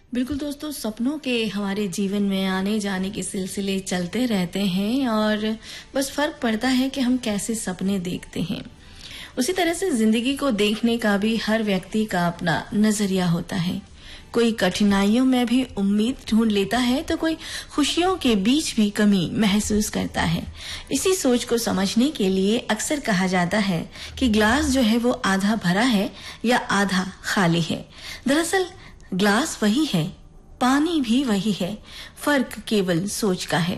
बिल्कुल दोस्तों, सपनों के हमारे जीवन में आने जाने के सिलसिले चलते रहते हैं और बस फर्क पड़ता है कि हम कैसे सपने देखते हैं। उसी तरह से जिंदगी को देखने का भी हर व्यक्ति का अपना नजरिया होता है। कोई कठिनाइयों में भी उम्मीद ढूंढ लेता है तो कोई खुशियों के बीच भी कमी महसूस करता है। इसी सोच को समझने के लिए अक्सर कहा जाता है कि ग्लास जो है वो आधा भरा है या आधा खाली है। दरअसल ग्लास वही है, पानी भी वही है, फर्क केवल सोच का है।